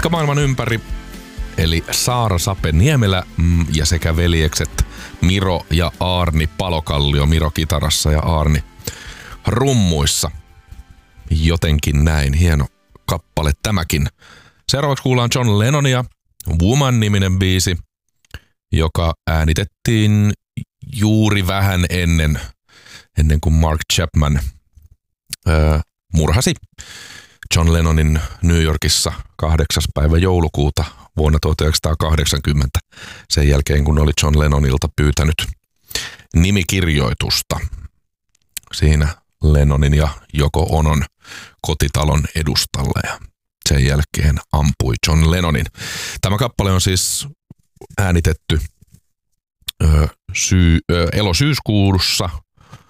Matka maailman ympäri, eli Saara Sape-Niemelä ja sekä veljekset Miro ja Aarni Palokallio, Miro kitarassa ja Aarni rummuissa. Jotenkin näin, hieno kappale tämäkin. Seuraavaksi kuullaan John Lennonia, Woman-niminen biisi, joka äänitettiin juuri vähän ennen kuin Mark Chapman murhasi John Lennonin New Yorkissa 8. päivä joulukuuta vuonna 1980. Sen jälkeen, kun oli John Lennonilta pyytänyt nimikirjoitusta siinä Lennonin ja Yoko Onon kotitalon edustalla ja sen jälkeen ampui John Lennonin. Tämä kappale on siis äänitetty elosyyskuussa